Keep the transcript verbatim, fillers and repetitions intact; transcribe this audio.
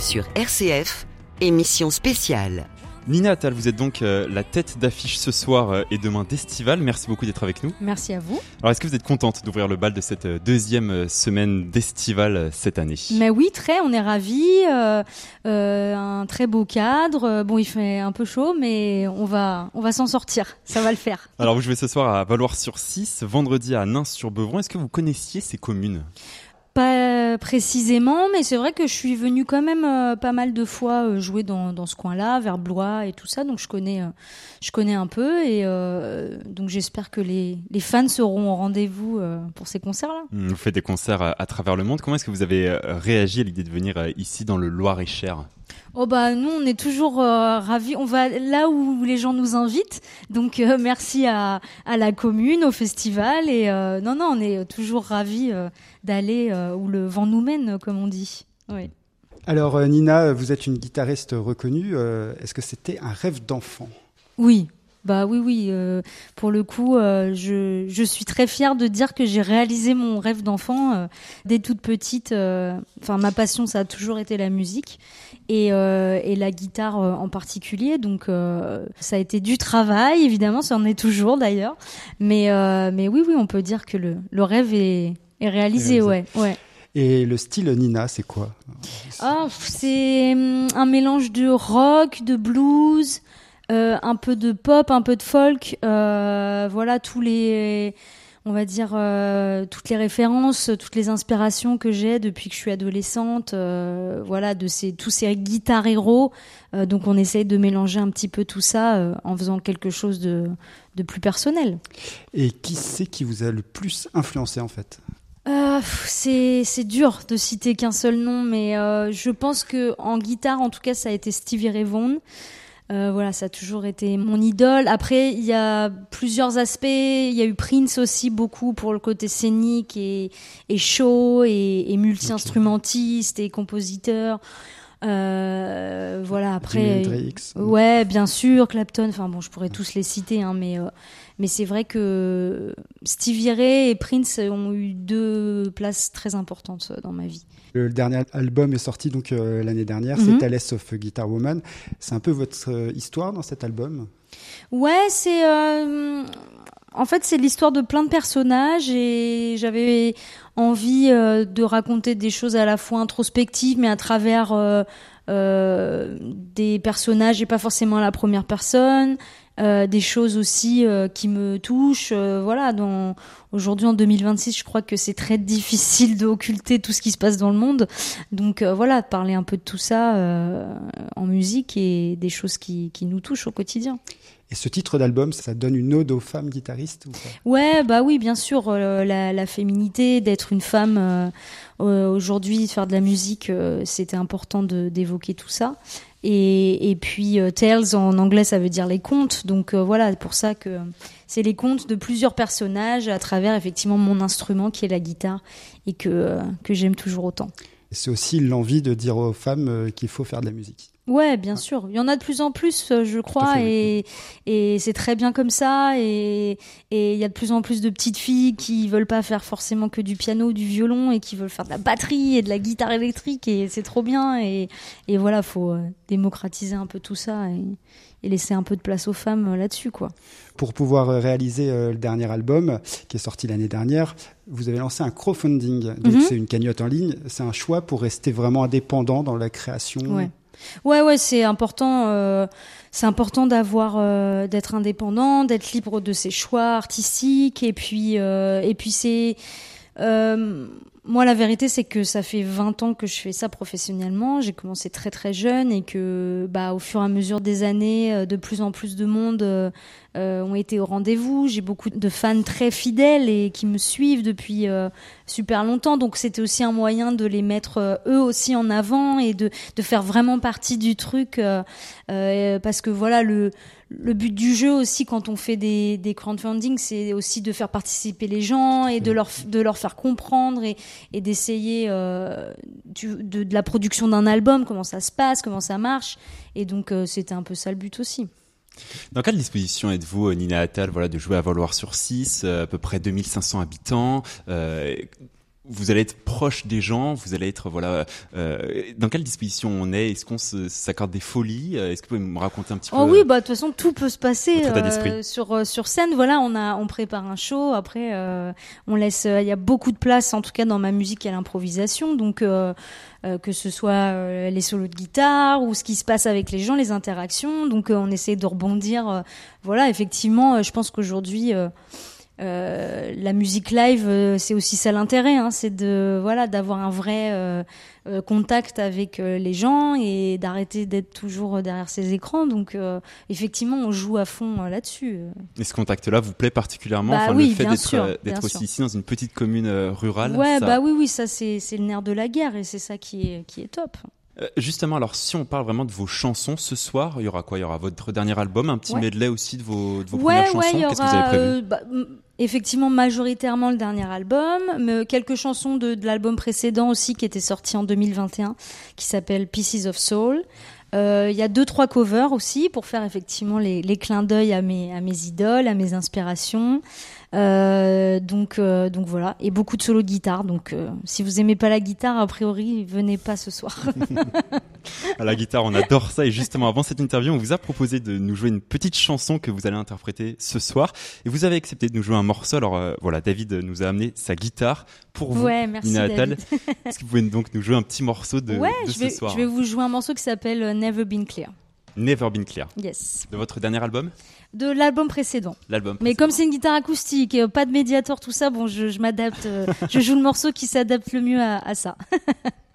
sur R C F, émission spéciale. Nina Attal, vous êtes donc euh, la tête d'affiche ce soir euh, et demain d'Estival. Merci beaucoup d'être avec nous. Merci à vous. Alors, est-ce que vous êtes contente d'ouvrir le bal de cette euh, deuxième euh, semaine d'Estival euh, cette année ? Mais oui, très, on est ravis. Euh, euh, un très beau cadre. Bon, il fait un peu chaud, mais on va, on va s'en sortir. Ça va le faire. Alors, vous jouez ce soir à Valoir-sur-Cisse, vendredi à Nins-sur-Beuvron. Est-ce que vous connaissiez ces communes ? Pas précisément, mais c'est vrai que je suis venue quand même euh, pas mal de fois euh, jouer dans, dans ce coin-là, vers Blois et tout ça, donc je connais, euh, je connais un peu et euh, donc j'espère que les, les fans seront au rendez-vous euh, pour ces concerts-là. Vous faites des concerts à, à travers le monde. Comment est-ce que vous avez euh, réagi à l'idée de venir euh, ici dans le Loir-et-Cher ? Oh bah nous on est toujours euh, ravis, on va là où les gens nous invitent, donc euh, merci à, à la commune, au festival et euh, non non on est toujours ravis euh, d'aller euh, où le vent nous mène comme on dit. Oui. Alors euh, Nina, vous êtes une guitariste reconnue, euh, est-ce que c'était un rêve d'enfant ? Oui. Bah oui, oui. Euh, pour le coup, euh, je, je suis très fière de dire que j'ai réalisé mon rêve d'enfant euh, dès toute petite. Euh, enfin, ma passion, ça a toujours été la musique et, euh, et la guitare euh, en particulier. Donc, euh, ça a été du travail, évidemment, ça en est toujours d'ailleurs. Mais, euh, mais oui, oui, on peut dire que le, le rêve est, est réalisé, réalisé. ouais, ouais. Et le style Nina, c'est quoi ? Ah, c'est un mélange de rock, de blues. Euh, un peu de pop, un peu de folk, euh, voilà tous les, on va dire euh, toutes les références, toutes les inspirations que j'ai depuis que je suis adolescente, euh, voilà de ces tous ces guitares héros. Euh, donc on essaye de mélanger un petit peu tout ça euh, en faisant quelque chose de de plus personnel. Et qui c'est qui vous a le plus influencé en fait ? Euh, c'est c'est dur de citer qu'un seul nom, mais euh, je pense que en guitare, en tout cas, ça a été Stevie Ray Vaughan. Euh, voilà, ça a toujours été mon idole. Après, il y a plusieurs aspects. Il y a eu Prince aussi, beaucoup pour le côté scénique et, et show et, et multi-instrumentiste et compositeur. Euh, voilà, après. Jimi Hendrix. Ouais, bien sûr, Clapton. Enfin bon, je pourrais tous les citer, hein, mais, euh, mais c'est vrai que Stevie Ray et Prince ont eu deux places très importantes dans ma vie. Le dernier album est sorti donc euh, l'année dernière, Mm-hmm. c'est Tales of Guitar Woman. C'est un peu votre euh, histoire dans cet album ? Ouais, c'est euh, en fait c'est l'histoire de plein de personnages et j'avais envie euh, de raconter des choses à la fois introspectives mais à travers euh, euh, des personnages et pas forcément à la première personne. Euh, des choses aussi euh, qui me touchent. Euh, voilà, dans, aujourd'hui en deux mille vingt-six, je crois que c'est très difficile d'occulter tout ce qui se passe dans le monde. Donc euh, voilà, de parler un peu de tout ça euh, en musique et des choses qui, qui nous touchent au quotidien. Et ce titre d'album, ça donne une ode aux femmes guitaristes ou pas ? Ouais, bah oui, bien sûr, euh, la, la féminité, d'être une femme euh, euh, aujourd'hui, de faire de la musique, euh, c'était important de, d'évoquer tout ça. Et, et puis euh, Tales en anglais ça veut dire les contes, donc euh, voilà, pour ça que c'est les contes de plusieurs personnages à travers effectivement mon instrument qui est la guitare et que, euh, que j'aime toujours autant. Et c'est aussi l'envie de dire aux femmes euh, qu'il faut faire de la musique. Ouais, bien sûr. Il y en a de plus en plus, je crois, fait, et, et c'est très bien comme ça. Et, et il y a de plus en plus de petites filles qui veulent pas faire forcément que du piano ou du violon et qui veulent faire de la batterie et de la guitare électrique et c'est trop bien. Et, et voilà, faut démocratiser un peu tout ça et, et laisser un peu de place aux femmes là-dessus, quoi. Pour pouvoir réaliser euh, le dernier album qui est sorti l'année dernière, vous avez lancé un crowdfunding. Donc Mm-hmm. c'est une cagnotte en ligne. C'est un choix pour rester vraiment indépendant dans la création. Ouais. Ouais, ouais, c'est important. Euh, c'est important d'avoir, euh, d'être indépendant, d'être libre de ses choix artistiques. Et puis, euh, et puis c'est. Euh, moi, la vérité, c'est que ça fait vingt ans que je fais ça professionnellement. J'ai commencé très très jeune et que, bah, au fur et à mesure des années, de plus en plus de monde euh, euh, ont été au rendez-vous. J'ai beaucoup de fans très fidèles et qui me suivent depuis euh, super longtemps. Donc, c'était aussi un moyen de les mettre euh, eux aussi en avant et de de faire vraiment partie du truc euh, euh, parce que voilà le Le but du jeu aussi, quand on fait des, des crowdfunding, c'est aussi de faire participer les gens et de leur, de leur faire comprendre et, et d'essayer euh, du, de, de la production d'un album, comment ça se passe, comment ça marche. Et donc, euh, c'était un peu ça le but aussi. Dans quelle disposition êtes-vous, Nina Attal, voilà, de jouer à Valoir-sur-Cisse, à peu près deux mille cinq cents habitants euh, vous allez être proche des gens, vous allez être voilà. Euh, dans quelle disposition on est? Est-ce qu'on se, s'accorde des folies? Est-ce que vous pouvez me raconter un petit peu? Oh oui, bah de toute façon tout peut se passer euh, sur euh, sur scène. Voilà, on a on prépare un show. Après, euh, on laisse. Il euh, y a beaucoup de place, en tout cas dans ma musique, à l'improvisation. Donc euh, euh, que ce soit euh, les solos de guitare ou ce qui se passe avec les gens, les interactions. Donc euh, on essaie de rebondir. Euh, voilà, effectivement, euh, je pense qu'aujourd'hui. Euh, Euh, la musique live, euh, c'est aussi ça l'intérêt, hein, c'est de voilà d'avoir un vrai euh, euh, contact avec euh, les gens et d'arrêter d'être toujours derrière ces écrans. Donc euh, effectivement, on joue à fond euh, là-dessus. Et ce contact-là vous plaît particulièrement, bah enfin, oui, le fait bien d'être, sûr, euh, d'être bien aussi sûr. ici dans une petite commune euh, rurale. Ouais, ça... bah oui, oui, ça c'est c'est le nerf de la guerre et c'est ça qui est qui est top. Euh, justement, alors si on parle vraiment de vos chansons ce soir, il y aura quoi? Il y aura votre dernier album, un petit ouais. medley aussi de vos, de vos ouais, premières ouais, chansons. y aura, Qu'est-ce que vous avez prévu? euh, bah, m- Effectivement, majoritairement le dernier album, mais quelques chansons de, de l'album précédent aussi qui était sorti en deux mille vingt et un, qui s'appelle Pieces of Soul. Il euh, y a deux trois covers aussi pour faire effectivement les, les clins d'œil à mes à mes idoles, à mes inspirations. Euh, donc euh, donc voilà, et beaucoup de solos de guitare. Donc euh, si vous aimez pas la guitare, a priori venez pas ce soir. À la guitare, on adore ça. Et justement, avant cette interview, on vous a proposé de nous jouer une petite chanson que vous allez interpréter ce soir. Et vous avez accepté de nous jouer un morceau. Alors euh, voilà, David nous a amené sa guitare pour vous, ouais, merci, Nina Attal. David. Est-ce que vous pouvez donc nous jouer un petit morceau de, ouais, de je ce vais, soir? je vais vous jouer un morceau qui s'appelle euh, Never Been Clear. Never Been Clear. Yes. De votre dernier album? De l'album précédent. L'album Mais précédent. comme c'est une guitare acoustique, euh, pas de médiator, tout ça, bon, je, je m'adapte. Euh, je joue le morceau qui s'adapte le mieux à, à ça.